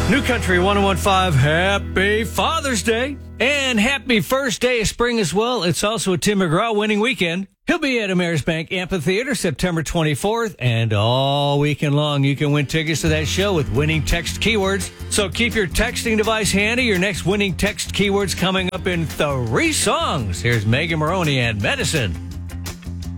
New Country 1015, happy Father's Day. And happy first day of spring as well. It's also a Tim McGraw winning weekend. He'll be at Amerisbank Amphitheater September 24th. And all weekend long, you can win tickets to that show with winning text keywords. So keep your texting device handy. Your next winning text keywords coming up in 3 songs. Here's Megan Maroney and Medicine.